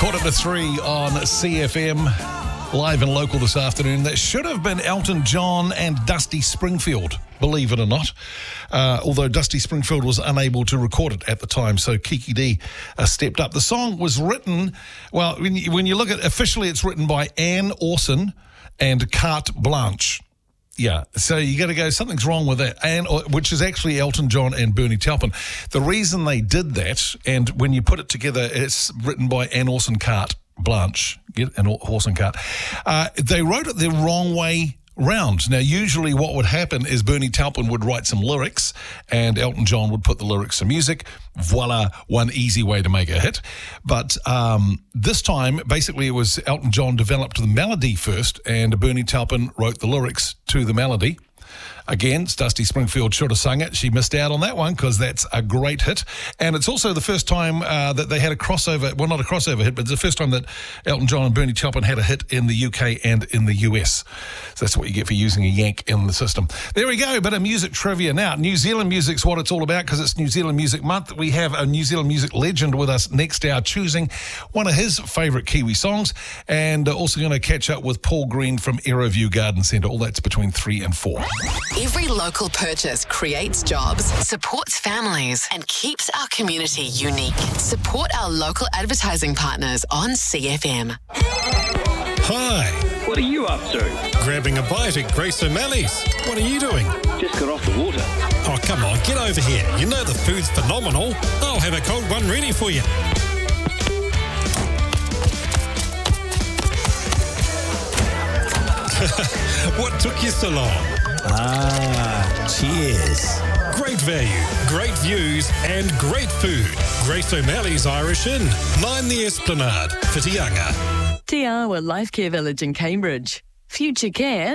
3 on CFM, live and local this afternoon. That should have been Elton John and Dusty Springfield, believe it or not. Although Dusty Springfield was unable to record it at the time, so Kiki D stepped up. The song was written, well, when you look at officially, it's written by Anne Orson and Carte Blanche. Yeah, so you got to go, something's wrong with that, which is actually Elton John and Bernie Taupin. The reason they did that, and when you put it together, it's written by Anne Orson Carte Blanche, Anne Orson Carte. They wrote it the wrong way round. Now, usually what would happen is Bernie Taupin would write some lyrics and Elton John would put the lyrics to music. Voila, one easy way to make a hit. But this time, basically, it was Elton John developed the melody first and Bernie Taupin wrote the lyrics to the melody. Again, Dusty Springfield should have sung it. She missed out on that one because that's a great hit. And it's also the first time that they had a crossover, well, not a crossover hit, but it's the first time that Elton John and Bernie Taupin had a hit in the UK and in the US. So that's what you get for using a yank in the system. There we go, bit of music trivia. Now, New Zealand music's what it's all about because it's New Zealand Music Month. We have a New Zealand music legend with us next hour, choosing one of his favourite Kiwi songs, and also going to catch up with Paul Green from Aeroview Garden Centre. All that's between 3 and 4. Every local purchase creates jobs, supports families, and keeps our community unique. Support our local advertising partners on CFM. Hi. What are you up to? Grabbing a bite at Grace O'Malley's. What are you doing? Just got off the water. Oh, come on, get over here. You know the food's phenomenal. I'll have a cold one ready for you. What took you so long? Cheers. Great value, great views, and great food. Grace O'Malley's Irish Inn, 9 the Esplanade, Whitianga. Te Awa Life Care Village in Cambridge. Future care